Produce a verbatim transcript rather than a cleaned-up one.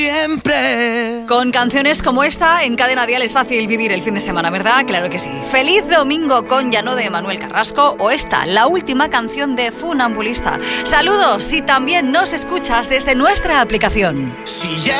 Siempre. Con canciones como esta, en Cadena Dial es fácil vivir el fin de semana, ¿verdad? Claro que sí. Feliz Domingo con Llano de Manuel Carrasco o esta, la última canción de Funambulista. Saludos si también nos escuchas desde nuestra aplicación. Si ya